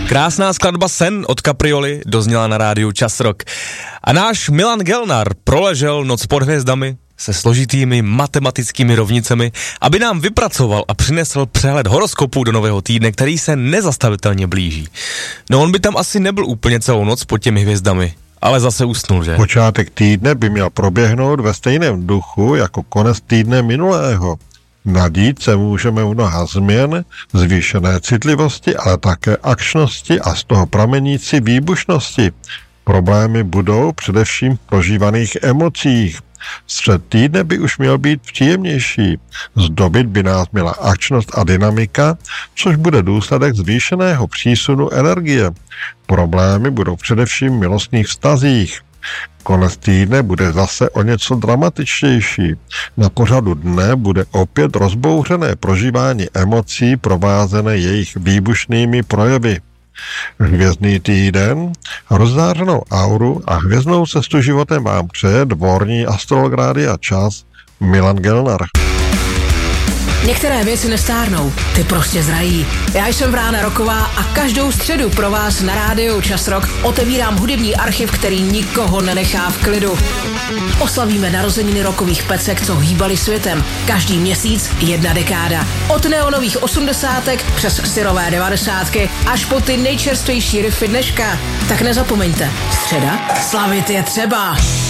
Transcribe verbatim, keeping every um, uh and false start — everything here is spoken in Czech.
Krásná skladba Sen od Caprioli dozněla na rádiu Čas Rock. A náš Milan Gelnar proležel noc pod hvězdami se složitými matematickými rovnicemi, aby nám vypracoval a přinesl přehled horoskopů do nového týdne, který se nezastavitelně blíží. No on by tam asi nebyl úplně celou noc pod těmi hvězdami, ale zase usnul, že? Počátek týdne by měl proběhnout ve stejném duchu jako konec týdne minulého. Nadít se můžeme u mnoha změn, zvýšené citlivosti, ale také akčnosti a z toho pramenící výbušnosti. Problémy budou především v prožívaných emocích. Střed týdne by už měl být příjemnější. Zdobit by nás měla akčnost a dynamika, což bude důsledek zvýšeného přísunu energie. Problémy budou především v milostných vztazích. Konec týdne bude zase o něco dramatičtější. Na pořadu dne bude opět rozbouřené prožívání emocí provázené jejich výbušnými projevy. Hvězdný týden, rozzářenou auru a hvězdnou cestu životem vám přeje dvorní astrolog Rádia Čas Milan Gelnar. Některé věci nestárnou, ty prostě zrají. Já jsem Vrána Roková a každou středu pro vás na rádiu Čas Rock otevírám hudební archiv, který nikoho nenechá v klidu. Oslavíme narozeniny rockových pecek, co hýbali světem. Každý měsíc jedna dekáda. Od neonových osmdesátek přes syrové devadesátky až po ty nejčerstvější riffy dneška. Tak nezapomeňte, středa, slavit je třeba.